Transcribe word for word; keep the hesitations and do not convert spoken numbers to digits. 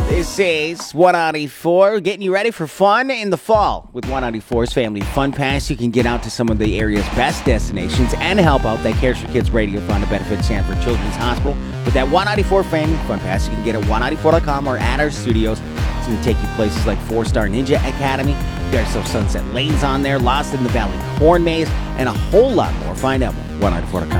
This is one ninety-four, getting you ready for fun in the fall. With one ninety-four's Family Fun Pass, you can get out to some of the area's best destinations and help out that Cares for Kids Radio Fund to benefit Sanford Children's Hospital. With that one ninety-four Family Fun Pass, you can get it at one ninety-four dot com or at our studios. It's going to take you places like Four Star Ninja Academy. There's some Sunset Lanes on there, Lost in the Valley Corn Maze, and a whole lot more. Find out more at one ninety-four dot com.